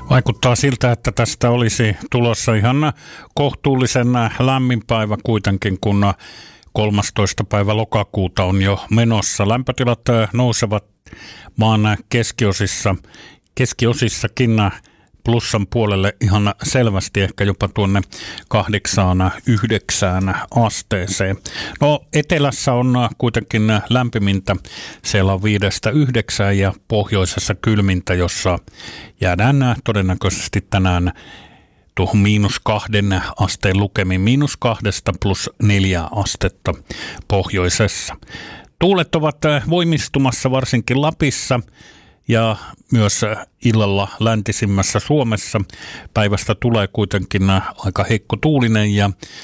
Vaikuttaa siltä, että tästä olisi tulossa ihan kohtuullisen lämmin päivä kuitenkin, kun 13. päivä lokakuuta on jo menossa. Lämpötilat nousevat maan keskiosissakin plussan puolelle ihan selvästi, ehkä jopa tuonne 8-9 asteeseen. No etelässä on kuitenkin lämpimintä, siellä on 5-9 ja pohjoisessa kylmintä, jossa jäädään todennäköisesti tänään tuohon -2 asteen lukemiin, -2 +4 astetta pohjoisessa. Tuulet ovat voimistumassa varsinkin Lapissa ja myös illalla läntisimmässä Suomessa. Päivästä tulee kuitenkin aika heikko tuulinen ja